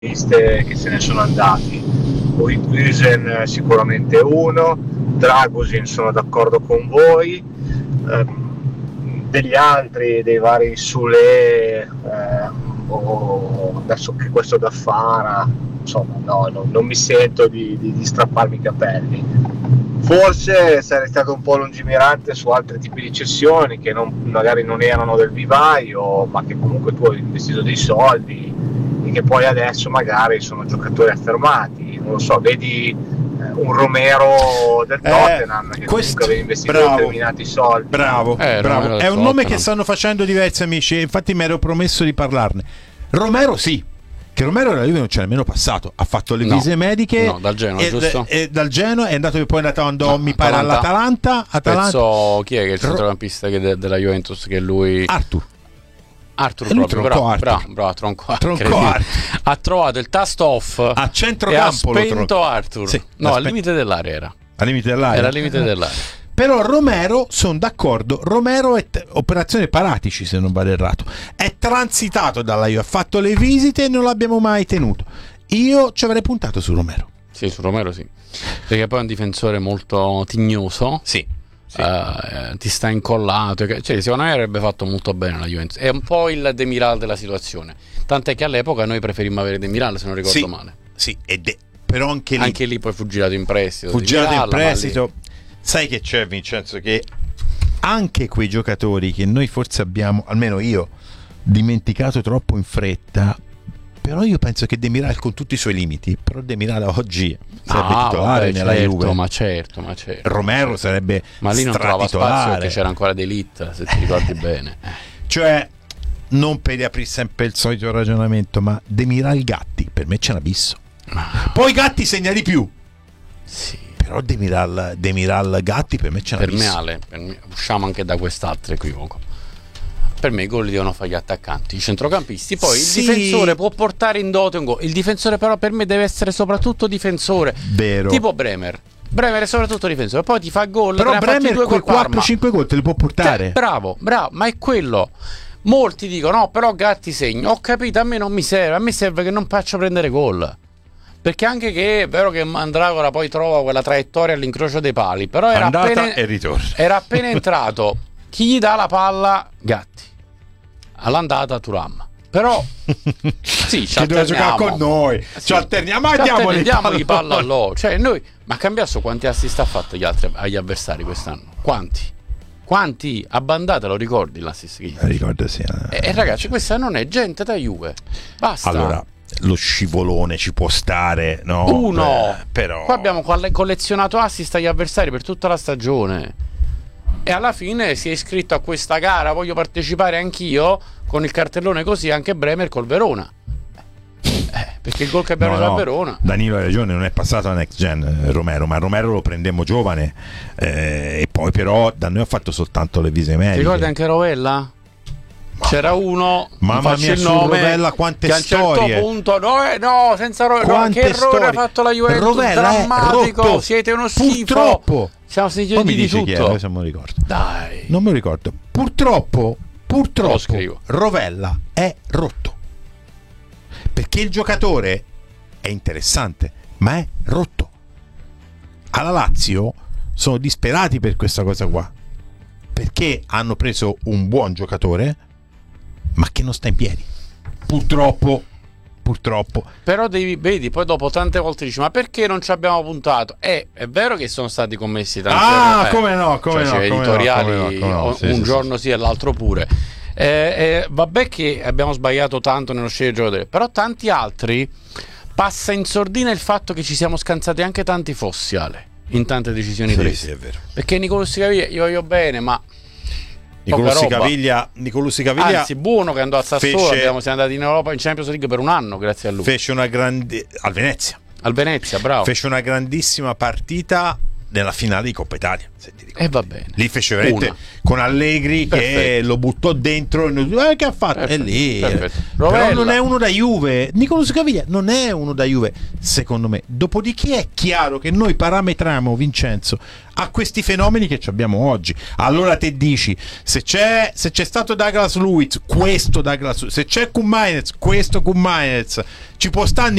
che se ne sono andati. Huijsen sicuramente uno, Dragusin sono d'accordo con voi, degli altri, dei vari Sule, o adesso che questo da Fara, insomma non mi sento di strapparmi i capelli. Forse sarei stato un po' lungimirante su altri tipi di cessioni che magari non erano del vivaio, ma che comunque tu hai investito dei soldi e che poi adesso magari sono giocatori affermati. Non lo so, vedi un Romero del Tottenham che comunque aveva investito determinati soldi. Bravo. È un nome che stanno facendo diversi amici, infatti mi ero promesso di parlarne. Romero sì, che Romero la Juve non c'è nemmeno passato, ha fatto le visite mediche dal Genoa, giusto? Dal Genoa è andato, poi è andato mi pare all'Atalanta. Penso, chi è che è il centrocampista della Juventus, che lui Arthur bravo, Tronco Arthur. Ha trovato il tasto off a centrocampo, e ha spento Arthur. Sì, al limite dell'area era. Al limite dell'area. Però Romero, sono d'accordo, Romero è operazione Paratici, se non vado errato, è transitato dalla Juve, ha fatto le visite e non l'abbiamo mai tenuto. Io ci avrei puntato su Romero. Sì, su Romero sì, perché poi è un difensore molto tignoso. Sì. Ti sta incollato, cioè secondo me avrebbe fatto molto bene la Juventus. È un po' il Demiral della situazione, tant'è che all'epoca noi preferimmo avere Demiral, se non ricordo male. Sì, però anche lì poi fu girato in prestito. Sai che c'è, Vincenzo, che anche quei giocatori che noi forse abbiamo, almeno io, dimenticato troppo in fretta. Però io penso che Demiral, con tutti i suoi limiti, però Demiral oggi sarebbe titolare nella Juve. Ma certo. Romero sarebbe, ma lì non trova spazio perché c'era ancora D'Elite, se ti ricordi bene. Cioè, non per riaprire sempre il solito ragionamento, ma Demiral Gatti per me c'è un abisso. Poi Gatti segna di più. Sì. Però Demiral Gatti per me c'è un abisso. Per me, usciamo anche da quest'altro equivoco. Per me i gol li devono fare gli attaccanti, i centrocampisti. Poi il difensore può portare in dote un gol. Il difensore però per me deve essere soprattutto difensore. Vero. Tipo Bremer è soprattutto difensore. Poi ti fa gol. Però Bremer quei 4-5 gol te li può portare. Bravo, ma è quello. Molti dicono no, però Gatti segna. Ho capito, a me non mi serve. A me serve che non faccia prendere gol. Perché anche che è vero che Mandragora poi trova quella traiettoria all'incrocio dei pali, però era appena entrato. Chi gli dà la palla? Gatti. All'andata Thuram. Però sì, ci deve giocare con noi. Ci alterniamo, diamogli palla a loro. Cioè noi, ma Cambiasso quanti assist ha fatto agli avversari quest'anno? Quanti? A Bandata lo ricordi l'assist? Ricordo sì. Ragazzi, questa non è gente da Juve. Basta. Allora, lo scivolone ci può stare, no? Uno. Però qua abbiamo collezionato assist agli avversari per tutta la stagione. E alla fine si è iscritto a questa gara, voglio partecipare anch'io, con il cartellone così anche Bremer col Verona. Perché il gol che abbiamo preso a Verona. Danilo ha ragione, non è passato a next gen Romero, ma Romero lo prendemmo giovane, e poi però da noi ha fatto soltanto le visite mediche. Ti ricordi anche Rovella? C'era uno, mamma mia, su Rovella quante che storie, a un certo punto no, senza Rovella, che errore ha fatto la Juventus, Rovella drammatico, rotto. Siete uno schifo. Purtroppo siamo sentiti di tutto. Se me lo ricordo. Dai. Non me lo ricordo. Purtroppo Rovella è rotto. Perché il giocatore è interessante, ma è rotto. Alla Lazio sono disperati per questa cosa qua. Perché hanno preso un buon giocatore, ma che non sta in piedi. Purtroppo. Però vedi, poi dopo tante volte dici: ma perché non ci abbiamo puntato? È vero che sono stati commessi tanti come no, editoriali, un giorno sì e l'altro pure. Vabbè che abbiamo sbagliato tanto nello scegliere giocatore, però tanti altri passa in sordina il fatto che ci siamo scansati anche tanti fossi, Ale, in tante decisioni prese. Sì, è vero. Perché Nicolussi Caviglia, io voglio bene, ma Nicolussi Caviglia, anzi, buono che andò a Sassuolo, siamo andati in Europa, in Champions League per un anno grazie a lui. Fece una grande al Venezia, bravo. Fece una grandissima partita nella finale di Coppa Italia, se ti ricordi. E va bene. Lì fece veramente con Allegri che lo buttò dentro e che ha fatto? È lì. Però non è uno da Juve. Nicolas Caviglia non è uno da Juve, secondo me. Dopodiché è chiaro che noi parametriamo, Vincenzo, a questi fenomeni che abbiamo oggi. Allora te dici, se c'è stato Douglas Luiz, questo Douglas Luiz, se c'è Koum Mainez, questo Koum Mainez, ci può stare